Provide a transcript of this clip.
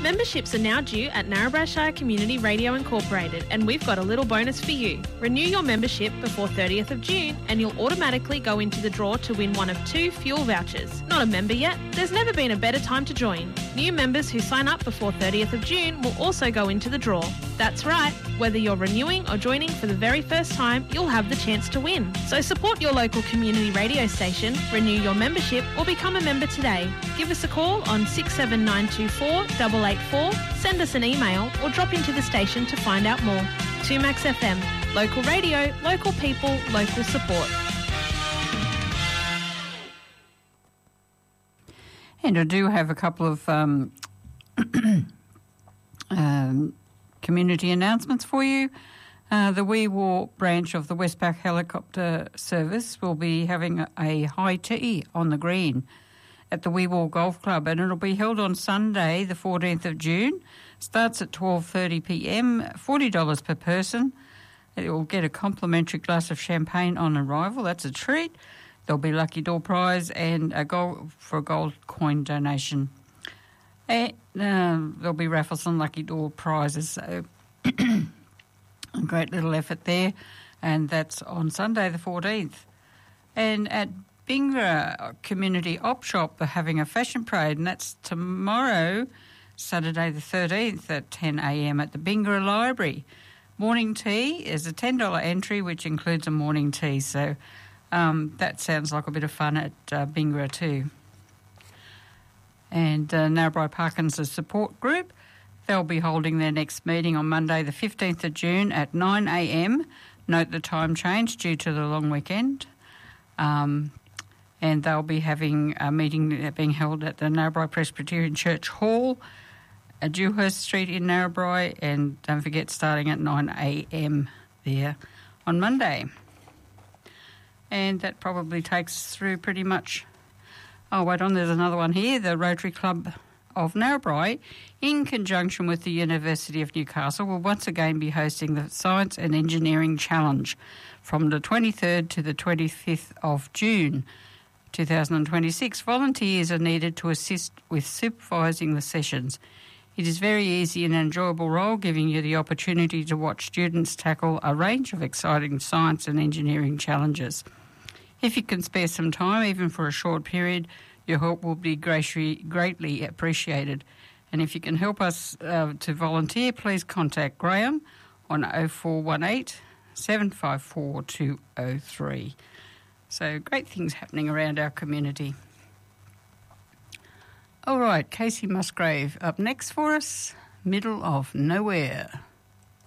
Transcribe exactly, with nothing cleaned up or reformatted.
Memberships are now due at Narrabri Shire Community Radio Incorporated, and we've got a little bonus for you. Renew your membership before thirtieth of June and you'll automatically go into the draw to win one of two fuel vouchers. Not a member yet? There's never been a better time to join. New members who sign up before thirtieth of June will also go into the draw. That's right, whether you're renewing or joining for the very first time, you'll have the chance to win. So support your local community radio station, renew your membership or become a member today. Give us a call on six seven nine two four eight eight four, send us an email or drop into the station to find out more. two Max F M, local radio, local people, local support. And I do have a couple of um, um, community announcements for you. Uh, the Wee Waa branch of the Westpac Helicopter Service will be having a high tea on the green at the Wee Waa Golf Club, and it'll be held on Sunday, the fourteenth of June. Starts at twelve thirty p m, forty dollars per person. It will get a complimentary glass of champagne on arrival. That's a treat. There'll be lucky door prize and a gold for a gold coin donation. And uh, there'll be raffles and lucky door prizes. So a great little effort there, and that's on Sunday the fourteenth. And at Bingra Community Op Shop, they're having a fashion parade, and that's tomorrow, Saturday the thirteenth at ten a m at the Bingra Library. Morning tea is a ten dollars entry, which includes a morning tea, so um, that sounds like a bit of fun at uh, Bingra too. And uh, Narrabri Parkinson's Support Group, they'll be holding their next meeting on Monday the fifteenth of June at nine a m. Note the time change due to the long weekend. Um, and they'll be having a meeting being held at the Narrabri Presbyterian Church Hall at Dewhurst Street in Narrabri, and don't forget, starting at nine a m there on Monday. And that probably takes us through pretty much. Oh, wait on, there's another one here. The Rotary Club of Narrabri, in conjunction with the University of Newcastle, will once again be hosting the Science and Engineering Challenge from the twenty-third to the twenty-fifth of June two thousand twenty-six. Volunteers are needed to assist with supervising the sessions. It is very easy and enjoyable role, giving you the opportunity to watch students tackle a range of exciting science and engineering challenges. If you can spare some time, even for a short period, your help will be greatly appreciated. And if you can help us uh, to volunteer, please contact Graham on oh four one eight, seven five four, two oh three. So great things happening around our community. All right, Casey Musgrave up next for us, Middle of Nowhere.